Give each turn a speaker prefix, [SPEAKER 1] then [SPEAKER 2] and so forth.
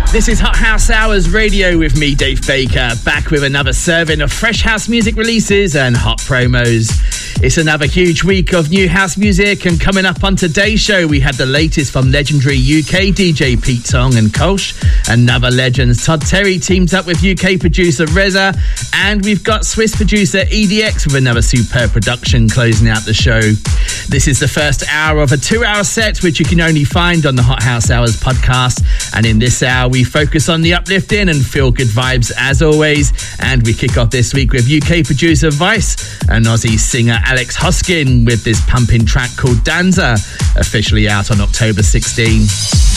[SPEAKER 1] This is Hot House Hours Radio with me, Dave Baker, back with another serving of fresh house music releases and hot promos. It's another huge week of new house music, and coming up on today's show, we had the latest from legendary UK DJ Pete Tong and Kolsch. Another legends, Todd Terry teams up with UK producer Reza, and we've got Swiss producer EDX with another superb production closing out the show. This is the first hour of a 2-hour set, which you can only find on the Hot House Hours podcast. And in this hour, we focus on the uplifting and feel-good vibes as always. And we kick off this week with UK producer Vice and Aussie singer Alex Hoskin with this pumping track called Danza, officially out on October 16.